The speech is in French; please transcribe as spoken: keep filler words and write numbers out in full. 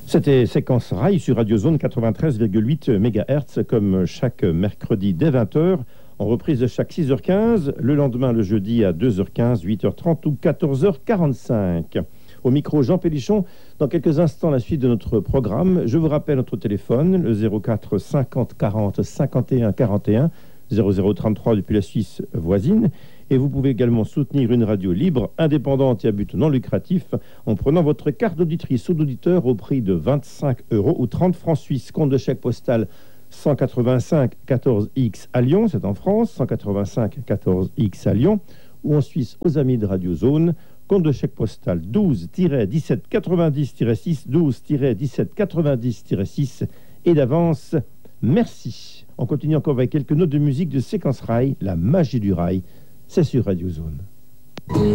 C'était Séquence Rail sur Radio Zone quatre-vingt-treize virgule huit mégahertz, comme chaque mercredi dès vingt heures, en reprise de chaque six heures quinze, le lendemain le jeudi à deux heures quinze, huit heures trente ou quatorze heures quarante-cinq. Au micro, Jean Pélichon. Dans quelques instants, la suite de notre programme. Je vous rappelle notre téléphone, le zéro quatre cinquante quarante cinquante et un quarante et un, zéro zéro trente-trois depuis la Suisse voisine. Et vous pouvez également soutenir une radio libre, indépendante et à but non lucratif en prenant votre carte d'auditrice ou d'auditeur au prix de vingt-cinq euros ou trente francs suisses. Compte de chèque postal cent quatre-vingt-cinq quatorze X à Lyon, c'est en France, cent quatre-vingt-cinq quatorze X à Lyon, ou en Suisse aux amis de Radio Zone. Compte de chèque postal douze dix-sept quatre-vingt-dix six, douze dix-sept quatre-vingt-dix six. Et d'avance, merci. On continue encore avec quelques notes de musique de Séquence Rail, la magie du rail. C'est sur Radio Zone.